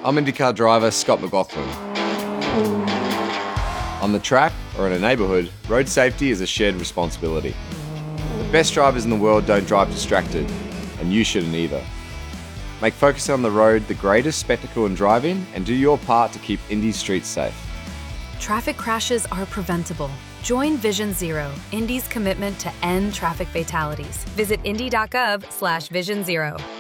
I'm IndyCar driver Scott McLaughlin. On the track or in a neighbourhood, road safety is a shared responsibility. The best drivers in the world don't drive distracted, and you shouldn't either. Make focusing on the road the greatest spectacle in driving and do your part to keep Indy's streets safe. Traffic crashes are preventable. Join Vision Zero, Indy's commitment to end traffic fatalities. Visit indy.gov/Vision Zero.